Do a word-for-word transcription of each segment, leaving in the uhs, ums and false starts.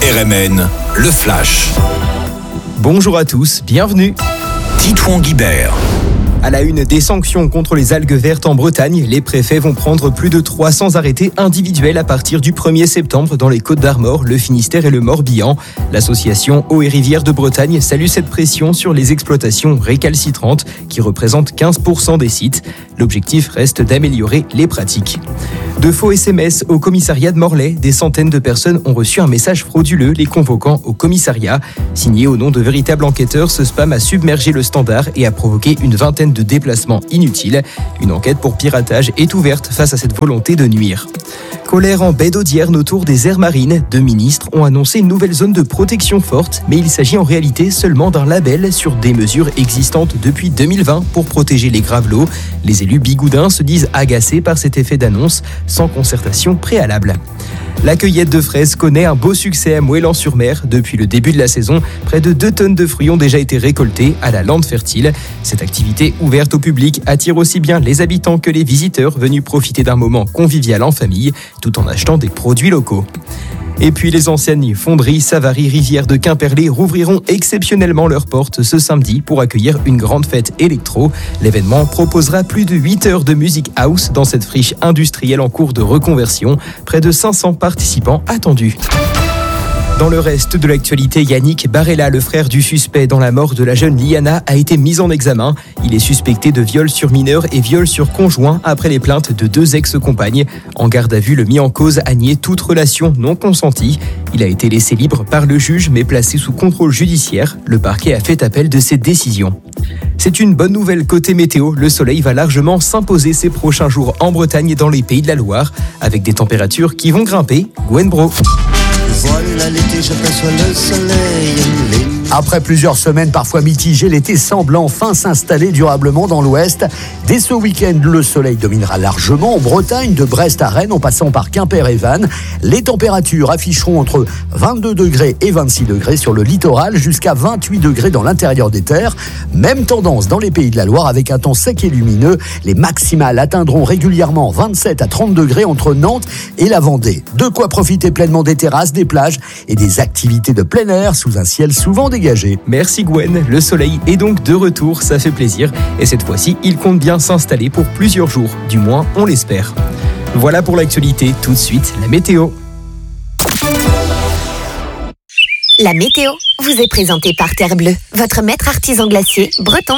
R M N, le Flash. Bonjour à tous, bienvenue. Titouan Guibert. À la une des sanctions contre les algues vertes en Bretagne, les préfets vont prendre plus de trois cents arrêtés individuels à partir du premier septembre dans les Côtes-d'Armor, le Finistère et le Morbihan. L'association Eau et Rivières de Bretagne salue cette pression sur les exploitations récalcitrantes qui représentent quinze pour cent des sites. L'objectif reste d'améliorer les pratiques. De faux S M S au commissariat de Morlaix, des centaines de personnes ont reçu un message frauduleux les convoquant au commissariat. Signé au nom de véritables enquêteurs, ce spam a submergé le standard et a provoqué une vingtaine de déplacements inutiles. Une enquête pour piratage est ouverte face à cette volonté de nuire. Colère en baie d'Audierne autour des aires marines. Deux ministres ont annoncé une nouvelle zone de protection forte, mais il s'agit en réalité seulement d'un label sur des mesures existantes depuis deux mille vingt pour protéger les gravelots. Les élus bigoudins se disent agacés par cet effet d'annonce sans concertation préalable. La cueillette de fraises connaît un beau succès à Moëlan-sur-Mer. Depuis le début de la saison, près de deux tonnes de fruits ont déjà été récoltés à la Lande Fertile. Cette activité ouverte au public attire aussi bien les habitants que les visiteurs venus profiter d'un moment convivial en famille, tout en achetant des produits locaux. Et puis les anciennes fonderies Savary Rivière de Quimperlé rouvriront exceptionnellement leurs portes ce samedi pour accueillir une grande fête électro. L'événement proposera plus de huit heures de musique house dans cette friche industrielle en cours de reconversion. Près de cinq cents participants attendus. Dans le reste de l'actualité, Yannick Barella, le frère du suspect dans la mort de la jeune Liana, a été mis en examen. Il est suspecté de viol sur mineur et viol sur conjoint après les plaintes de deux ex-compagnes. En garde à vue, le mis en cause a nié toute relation non consentie. Il a été laissé libre par le juge mais placé sous contrôle judiciaire. Le parquet a fait appel de cette décision. C'est une bonne nouvelle côté météo. Le soleil va largement s'imposer ces prochains jours en Bretagne et dans les Pays de la Loire, avec des températures qui vont grimper. Gwen Bro. Voilà l'été, j'aperçois le soleil. Après plusieurs semaines parfois mitigées, l'été semble enfin s'installer durablement dans l'ouest. Dès ce week-end, le soleil dominera largement en Bretagne, de Brest à Rennes en passant par Quimper et Vannes. Les températures afficheront entre vingt-deux degrés et vingt-six degrés sur le littoral, jusqu'à vingt-huit degrés dans l'intérieur des terres. Même tendance dans les Pays de la Loire avec un temps sec et lumineux. Les maximales atteindront régulièrement vingt-sept à trente degrés entre Nantes et la Vendée. De quoi profiter pleinement des terrasses, des plages et des activités de plein air sous un ciel souvent dégagé. Merci Gwen, le soleil est donc de retour, ça fait plaisir. Et cette fois-ci, il compte bien s'installer pour plusieurs jours, du moins on l'espère. Voilà pour l'actualité, tout de suite la météo. La météo vous est présentée par Terre Bleue, votre maître artisan glacier breton.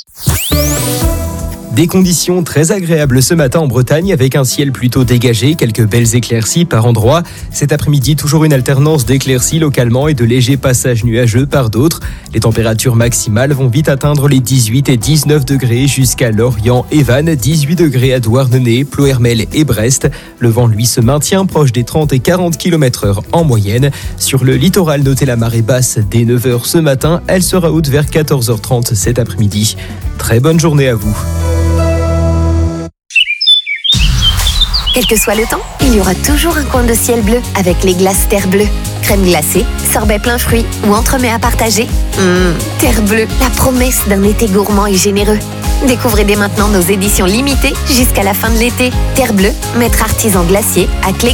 Des conditions très agréables ce matin en Bretagne avec un ciel plutôt dégagé, quelques belles éclaircies par endroits. Cet après-midi, toujours une alternance d'éclaircies localement et de légers passages nuageux par d'autres. Les températures maximales vont vite atteindre les dix-huit et dix-neuf degrés jusqu'à Lorient et Vannes, dix-huit degrés à Douarnenez, Ploërmel et Brest. Le vent, lui, se maintient proche des trente et quarante kilomètres heure en moyenne. Sur le littoral, notez la marée basse dès neuf heures ce matin. Elle sera haute vers quatorze heures trente cet après-midi. Très bonne journée à vous. Quel que soit le temps, il y aura toujours un coin de ciel bleu avec les glaces Terre Bleue. Crème glacée, sorbet plein fruits ou entremets à partager. Mmh, Terre Bleue, la promesse d'un été gourmand et généreux. Découvrez dès maintenant nos éditions limitées jusqu'à la fin de l'été. Terre Bleue, maître artisan glacier à Clé.